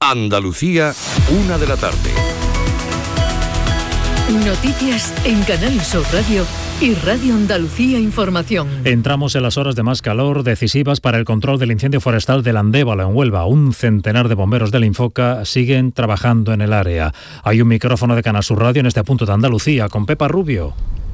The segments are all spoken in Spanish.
Andalucía, 1 de la tarde. Noticias en Canal Sur Radio y Radio Andalucía Información. Entramos en las horas de más calor decisivas para el control del incendio forestal del Andévalo en Huelva. Un centenar de bomberos del Infoca siguen trabajando en el área. Hay un micrófono de Canal Sur Radio en este punto de Andalucía con Pepa Rubio.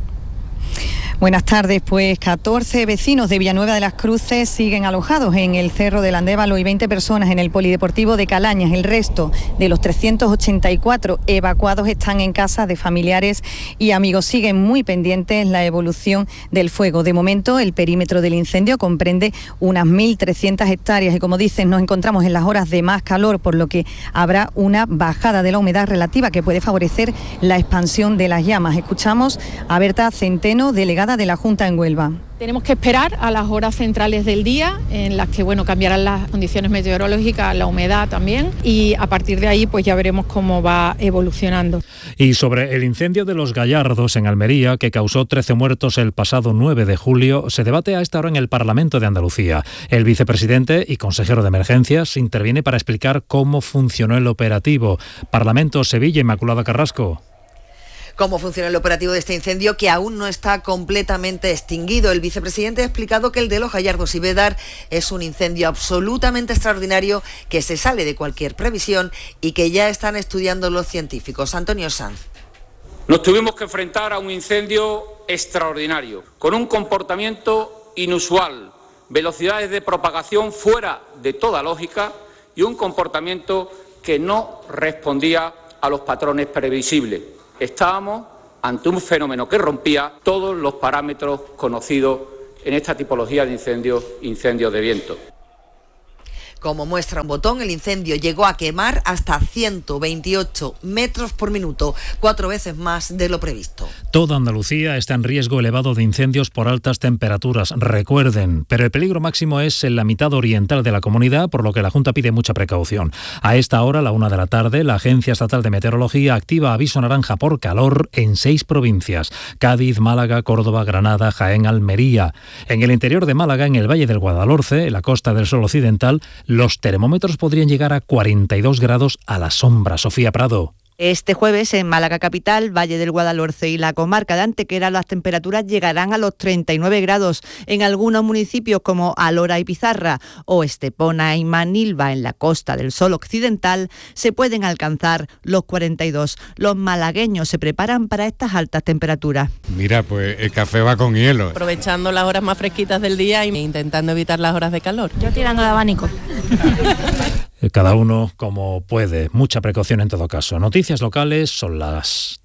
Buenas tardes, pues 14 vecinos de Villanueva de las Cruces siguen alojados en el Cerro del Andévalo y 20 personas en el Polideportivo de Calañas. El resto de los 384 evacuados están en casa de familiares y amigos. Siguen muy pendientes la evolución del fuego. De momento, el perímetro del incendio comprende unas 1.300 hectáreas y, como dicen, nos encontramos en las horas de más calor, por lo que habrá una bajada de la humedad relativa que puede favorecer la expansión de las llamas. Escuchamos a Berta Centeno, delegada de la Junta en Huelva. Tenemos que esperar a las horas centrales del día, en las que cambiarán las condiciones meteorológicas, la humedad también, y a partir de ahí pues ya veremos cómo va evolucionando. Y sobre el incendio de Los Gallardos en Almería, que causó 13 muertos el pasado 9 de julio, se debate a esta hora en el Parlamento de Andalucía. El vicepresidente y consejero de Emergencias interviene para explicar cómo funcionó el operativo. Parlamento, Sevilla, Inmaculada Carrasco. Cómo funciona el operativo de este incendio, que aún no está completamente extinguido. El vicepresidente ha explicado que el de Los Gallardos y Bédar es un incendio absolutamente extraordinario, que se sale de cualquier previsión y que ya están estudiando los científicos. Antonio Sanz. Nos tuvimos que enfrentar a un incendio extraordinario, con un comportamiento inusual, velocidades de propagación fuera de toda lógica y un comportamiento que no respondía a los patrones previsibles. Estábamos ante un fenómeno que rompía todos los parámetros conocidos en esta tipología de incendios de viento. Como muestra un botón, el incendio llegó a quemar hasta 128 metros por minuto, 4 veces más de lo previsto. Toda Andalucía está en riesgo elevado de incendios por altas temperaturas, recuerden, pero el peligro máximo es en la mitad oriental de la comunidad, por lo que la Junta pide mucha precaución. A esta hora, a la 1 de la tarde, la Agencia Estatal de Meteorología activa aviso naranja por calor en 6 provincias: Cádiz, Málaga, Córdoba, Granada, Jaén, Almería. En el interior de Málaga, en el Valle del Guadalhorce, en la Costa del Sol Occidental, los termómetros podrían llegar a 42 grados a la sombra. Sofía Prado. Este jueves en Málaga capital, Valle del Guadalhorce y la comarca de Antequera las temperaturas llegarán a los 39 grados. En algunos municipios como Alhora y Pizarra o Estepona y Manilva en la Costa del Sol Occidental se pueden alcanzar los 42. Los malagueños se preparan para estas altas temperaturas. Mira, pues el café va con hielo. Aprovechando las horas más fresquitas del día e intentando evitar las horas de calor. Yo tirando de abanico. Cada uno como puede. Mucha precaución en todo caso. Noticias locales, son las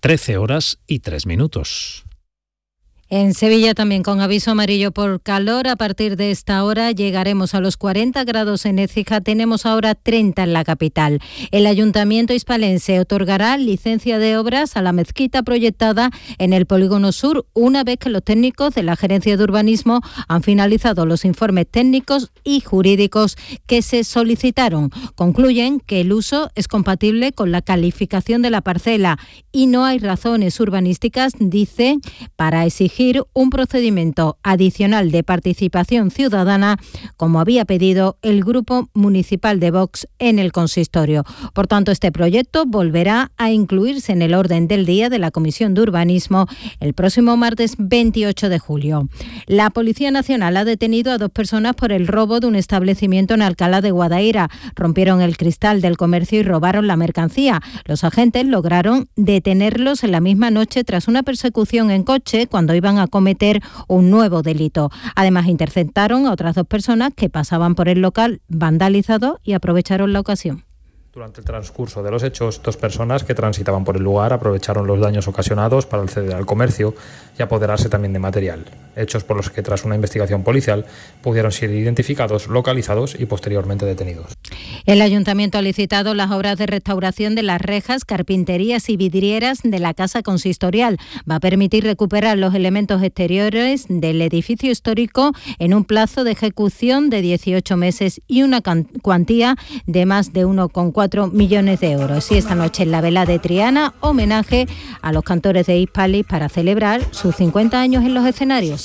13:03. En Sevilla también con aviso amarillo por calor. A partir de esta hora llegaremos a los 40 grados en Écija. Tenemos ahora 30 en la capital. El Ayuntamiento hispalense otorgará licencia de obras a la mezquita proyectada en el Polígono Sur, una vez que los técnicos de la Gerencia de Urbanismo han finalizado los informes técnicos y jurídicos que se solicitaron. Concluyen que el uso es compatible con la calificación de la parcela y no hay razones urbanísticas, dicen, para exigir un procedimiento adicional de participación ciudadana, como había pedido el Grupo Municipal de Vox en el consistorio. Por tanto, este proyecto volverá a incluirse en el orden del día de la Comisión de Urbanismo el próximo martes 28 de julio. La Policía Nacional ha detenido a 2 personas por el robo de un establecimiento en Alcalá de Guadaira. Rompieron el cristal del comercio y robaron la mercancía. Los agentes lograron detenerlos en la misma noche tras una persecución en coche cuando iban a cometer un nuevo delito. Además, interceptaron a otras 2 personas que pasaban por el local vandalizado y aprovecharon la ocasión. Durante el transcurso de los hechos, 2 personas que transitaban por el lugar aprovecharon los daños ocasionados para acceder al comercio y apoderarse también de material. Hechos por los que, tras una investigación policial, pudieron ser identificados, localizados y posteriormente detenidos. El Ayuntamiento ha licitado las obras de restauración de las rejas, carpinterías y vidrieras de la Casa Consistorial. Va a permitir recuperar los elementos exteriores del edificio histórico en un plazo de ejecución de 18 meses y una cuantía de más de 1,4 millones de euros. Y esta noche en la vela de Triana, homenaje a los cantores de Hispalis para celebrar sus 50 años en los escenarios.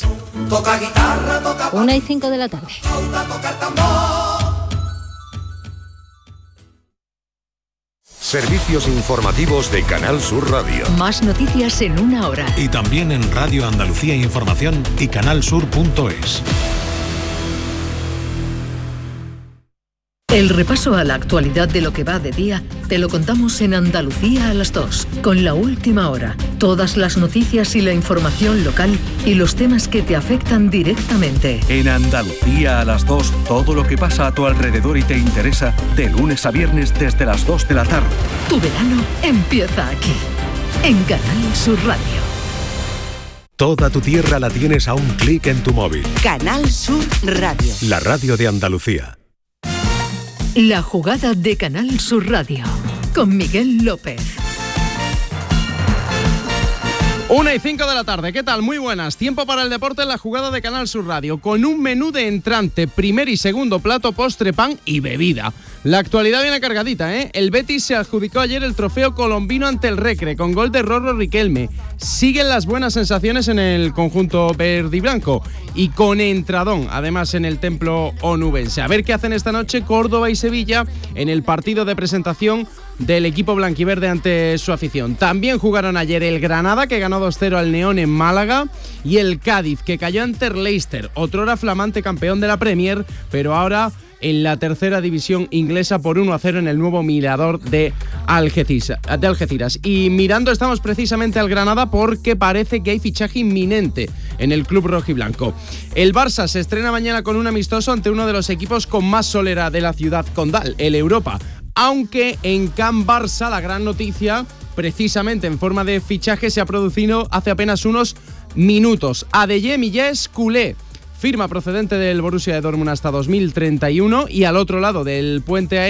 1:05 de la tarde. Servicios informativos de Canal Sur Radio. Más noticias en una hora. Y también en Radio Andalucía Información y canalsur.es. El repaso a la actualidad de lo que va de día te lo contamos en Andalucía a las 2, con La Última Hora. Todas las noticias y la información local y los temas que te afectan directamente. En Andalucía a las 2, todo lo que pasa a tu alrededor y te interesa, de lunes a viernes desde las 2 de la tarde. Tu verano empieza aquí, en Canal Sur Radio. Toda tu tierra la tienes a un clic en tu móvil. Canal Sur Radio. La radio de Andalucía. La jugada de Canal Sur Radio, con Miguel López. 1:05 de la tarde, ¿qué tal? Muy buenas. Tiempo para el deporte en la jugada de Canal Sur Radio, con un menú de entrante, primer y segundo plato, postre, pan y bebida. La actualidad viene cargadita, ¿eh? El Betis se adjudicó ayer el trofeo colombino ante el Recre, con gol de Rorro Riquelme. Siguen las buenas sensaciones en el conjunto verde y blanco, y con entradón, además, en el templo onubense. A ver qué hacen esta noche Córdoba y Sevilla en el partido de presentación del equipo blanquiverde ante su afición. También jugaron ayer el Granada, que ganó 2-0 al Neón en Málaga, y el Cádiz, que cayó ante el Leicester, otrora flamante campeón de la Premier, pero ahora en la tercera división inglesa por 1-0 en el nuevo Mirador de Algeciras. Y mirando estamos precisamente al Granada porque parece que hay fichaje inminente en el club rojiblanco. El Barça se estrena mañana con un amistoso ante uno de los equipos con más solera de la ciudad condal, el Europa. Aunque en Can Barça la gran noticia, precisamente en forma de fichaje, se ha producido hace apenas unos minutos. Adeyemi ya es culé. Firma procedente del Borussia Dortmund hasta 2031 y al otro lado del puente aéreo